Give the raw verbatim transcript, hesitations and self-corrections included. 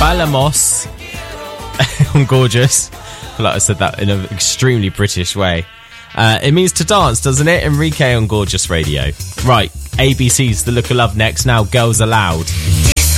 Balamos on Gorgeous. I feel like I said that in an extremely British way. Uh, it means to dance, doesn't it? Enrique on Gorgeous Radio. Right, A B C's The Look of Love next. Now, Girls Aloud.